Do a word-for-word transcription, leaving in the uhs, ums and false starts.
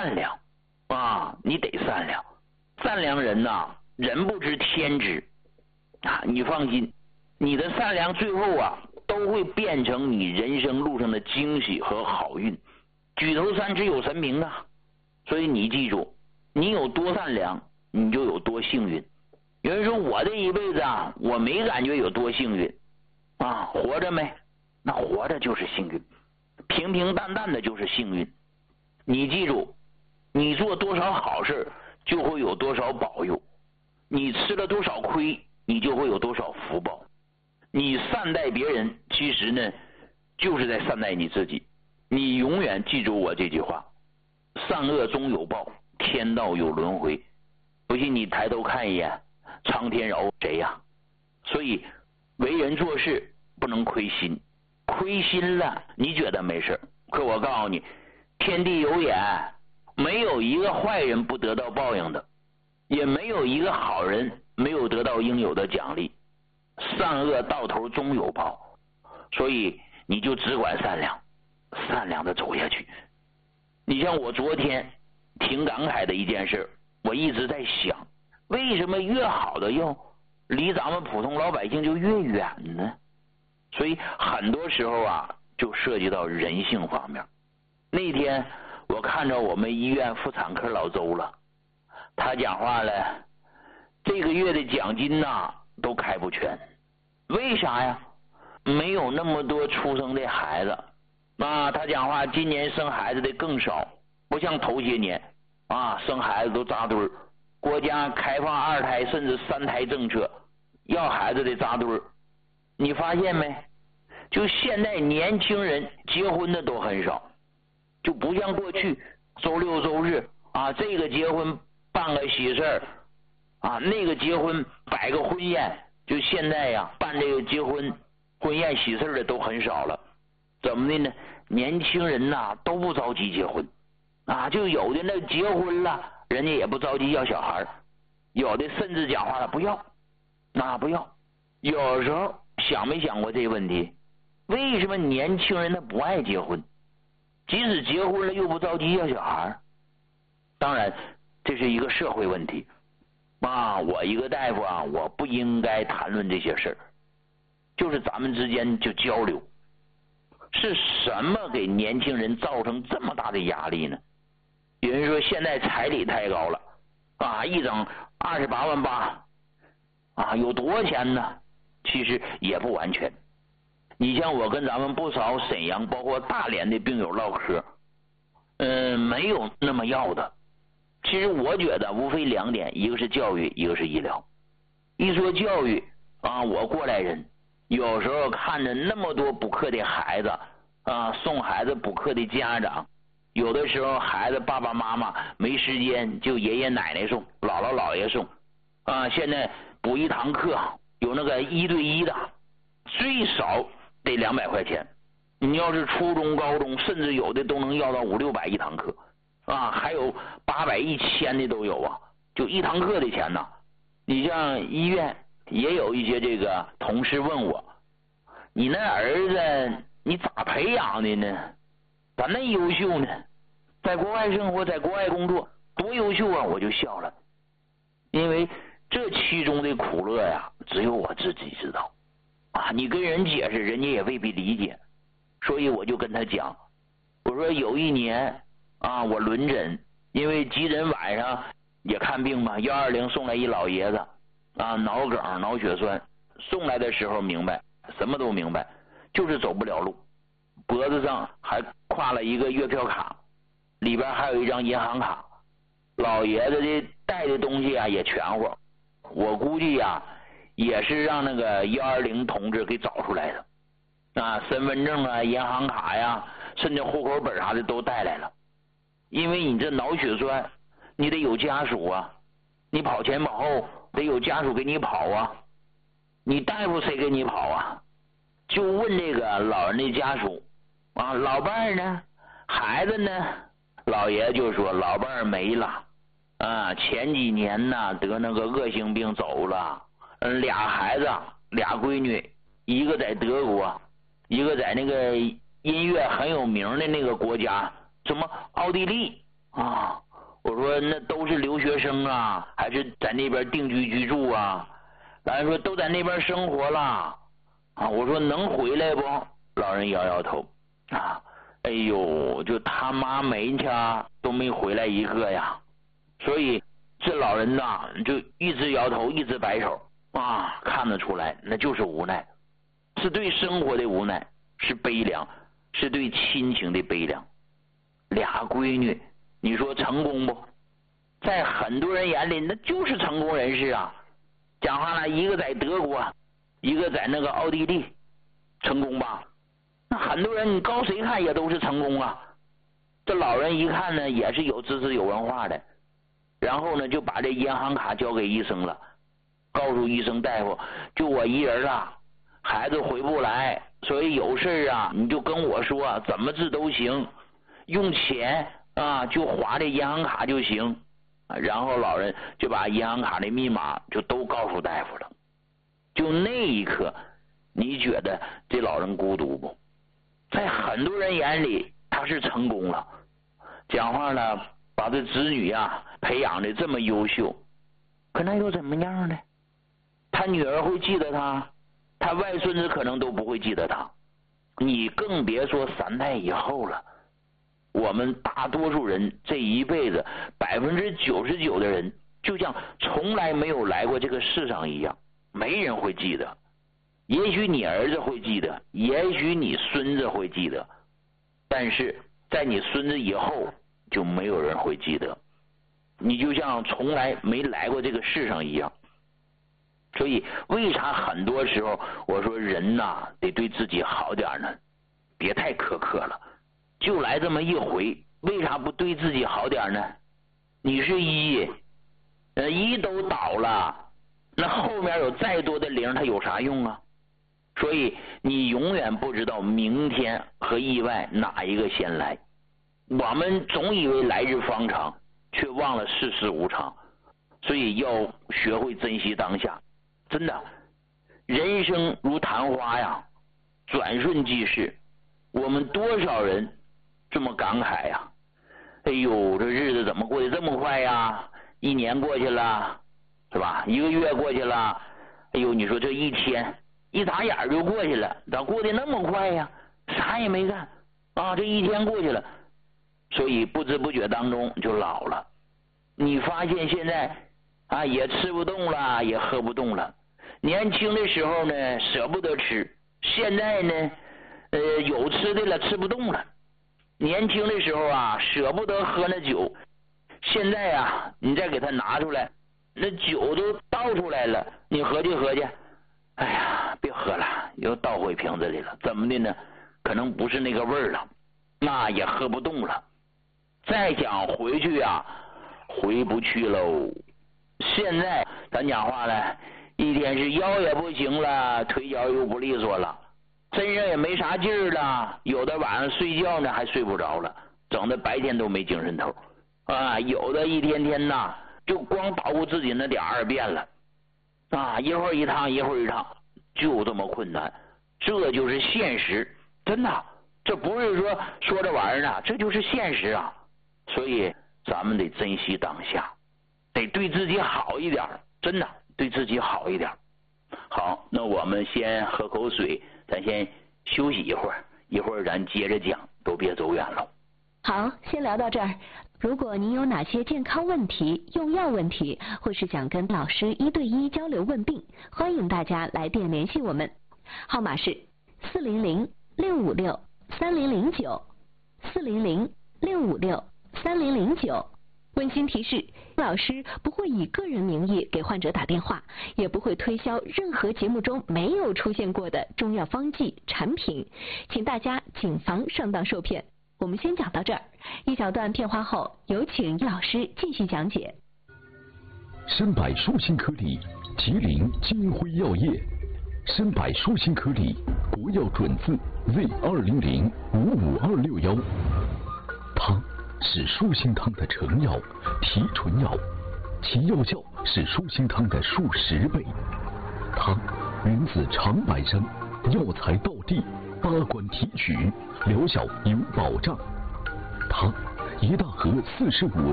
善良啊，你得善良。善良人呐、啊，人不知天知啊，你放心，你的善良最后啊都会变成你人生路上的惊喜和好运。举头三尺有神明啊，所以你记住，你有多善良，你就有多幸运。有人说我这一辈子啊，我没感觉有多幸运啊，活着没？那活着就是幸运，平平淡淡的就是幸运。你记住，你做多少好事，就会有多少保佑；你吃了多少亏，你就会有多少福报。你善待别人，其实呢，就是在善待你自己。你永远记住我这句话：善恶终有报，天道有轮回。不信你抬头看一眼，苍天饶谁呀？所以为人做事不能亏心，亏心了你觉得没事，可我告诉你，天地有眼，没有一个坏人不得到报应的，也没有一个好人没有得到应有的奖励。善恶到头终有报，所以你就只管善良，善良的走下去。你像我昨天挺感慨的一件事，我一直在想，为什么越好的药离咱们普通老百姓就越远呢？所以很多时候啊，就涉及到人性方面。那天我看着我们医院妇产科老周了，他讲话了，这个月的奖金呐、啊、都开不全。为啥呀？没有那么多出生的孩子啊，他讲话今年生孩子的更少，不像头些年啊，生孩子都扎堆儿。国家开放二胎甚至三胎政策，要孩子的扎堆儿。你发现没？就现在年轻人结婚的都很少，就不像过去周六周日啊，这个结婚办个喜事儿啊，那个结婚摆个婚宴。就现在呀，办这个结婚婚宴喜事的都很少了。怎么的呢？年轻人呐、啊、都不着急结婚啊，就有的那结婚了，人家也不着急要小孩，有的甚至讲话了不要，那不要。有时候想没想过这个问题？为什么年轻人他不爱结婚？即使结婚了又不着急要小孩？当然，这是一个社会问题。啊，我一个大夫啊，我不应该谈论这些事儿，就是咱们之间就交流。是什么给年轻人造成这么大的压力呢？有人说现在彩礼太高了啊，一整二十八万八啊，有多少钱呢？其实也不完全。你像我跟咱们不少沈阳包括大连的病友唠嗑，嗯，没有那么要的。其实我觉得无非两点，一个是教育，一个是医疗。一说教育啊，我过来人，有时候看着那么多补课的孩子啊，送孩子补课的家长，有的时候孩子爸爸妈妈没时间，就爷爷奶奶送，姥姥姥爷送啊。现在补一堂课有那个一对一的，最少得两百块钱。你要是初中高中，甚至有的都能要到五六百一堂课啊，还有八百一千的都有啊，就一堂课的钱呢。你像医院也有一些这个同事问我，你那儿子你咋培养的呢？咋那优秀呢？在国外生活，在国外工作，多优秀啊！我就笑了，因为这其中的苦乐呀，只有我自己知道啊。你跟人解释，人家也未必理解，所以我就跟他讲，我说有一年啊，我轮诊，因为急诊晚上也看病嘛，幺二零送来一老爷子啊，脑梗脑血栓，送来的时候明白，什么都明白，就是走不了路，脖子上还挎了一个月票卡，里边还有一张银行卡，老爷子的带的东西啊也全乎，我估计呀、啊、也是让那个幺二零同志给找出来的啊，身份证啊、银行卡呀，甚至户口本啥的都带来了。因为你这脑血栓，你得有家属啊，你跑前跑后得有家属给你跑啊，你大夫谁给你跑啊？就问这个老人的家属啊，老伴儿呢？孩子呢？老爷就说老伴儿没了啊，前几年呢得那个恶性病走了，嗯，俩孩子俩闺女，一个在德国，一个在那个音乐很有名的那个国家，什么奥地利啊， 说那都是留学生啊，还是在那边定居居住啊？老人说都在那边生活了啊。我说能回来不？老人摇摇头啊。哎呦，就他妈没去都没回来一个呀。所以这老人呐，就一直摇头，一直摆手啊，看得出来，那就是无奈，是对生活的无奈，是悲凉，是对亲情的悲凉。俩闺女，你说成功不？在很多人眼里，那就是成功人士啊。讲话了，一个在德国，一个在那个奥地利，成功吧？那很多人你告谁看也都是成功啊。这老人一看呢，也是有知识有文化的，然后呢就把这银行卡交给医生了，告诉医生大夫，就我一人啊，孩子回不来，所以有事啊你就跟我说，怎么治都行，用钱啊就划这银行卡就行。然后老人就把银行卡的密码就都告诉大夫了。就那一刻，你觉得这老人孤独不？在很多人眼里他是成功了，讲话呢把这子女啊培养的这么优秀，可那又怎么样呢？他女儿会记得他，他外孙子可能都不会记得他，你更别说三代以后了。我们大多数人这一辈子百分之九十九的人就像从来没有来过这个世上一样，没人会记得。也许你儿子会记得，也许你孙子会记得，但是在你孙子以后就没有人会记得，你就像从来没来过这个世上一样。所以为啥很多时候我说人呐得对自己好点呢？别太苛刻了，就来这么一回，为啥不对自己好点呢？你是一，呃，一都倒了，那后面有再多的零，它有啥用啊？所以你永远不知道明天和意外哪一个先来。我们总以为来日方长，却忘了世事无常。所以要学会珍惜当下。真的，人生如昙花呀，转瞬即逝。我们多少人这么感慨呀？哎呦，这日子怎么过得这么快呀？一年过去了，是吧？一个月过去了，哎呦，你说这一天一眨眼就过去了，咋过得那么快呀？啥也没干啊，这一天过去了，所以不知不觉当中就老了。你发现现在啊，也吃不动了，也喝不动了。年轻的时候呢，舍不得吃，现在呢，呃，有吃的了，吃不动了。年轻的时候啊，舍不得喝那酒，现在啊，你再给他拿出来，那酒都倒出来了，你合计合计，哎呀，别喝了，又倒回瓶子里了，怎么的呢？可能不是那个味儿了，那也喝不动了。再想回去啊，回不去喽。现在咱讲话了，一天是腰也不行了，腿脚又不利索了，身上也没啥劲儿了，有的晚上睡觉呢还睡不着了，整的白天都没精神头啊，有的一天天呐就光捣鼓自己那点二便了啊，一会儿一趟一会儿一趟，就这么困难。这就是现实，真的，这不是说说着玩呢，这就是现实啊。所以咱们得珍惜当下，得对自己好一点，真的对自己好一点。好，那我们先喝口水，咱先休息一会儿，一会儿咱接着讲，都别走远了。 好，先聊到这儿。如果您有哪些健康问题、用药问题，或是想跟老师一对一交流问病，欢迎大家来电联系我们，号码是四零零六五六三零零九四零零六五六三零零九。温馨提示，老师不会以个人名义给患者打电话，也不会推销任何节目中没有出现过的中药方剂产品，请大家谨防上当受骗。我们先讲到这儿，一小段片花后，有请易老师继续讲解。 参百舒心颗粒，吉林金辉药业。参百舒心颗粒，国药准字 Z 二零零五五二六幺。它是舒心汤的成药、提纯药，其药效是舒心汤的数十倍。它源自长白山，药材到地，八关提取，疗效有保障。它一大盒四十五